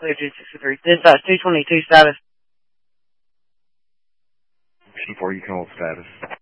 clear 263. Dispatch 222 status. 4, you can hold status.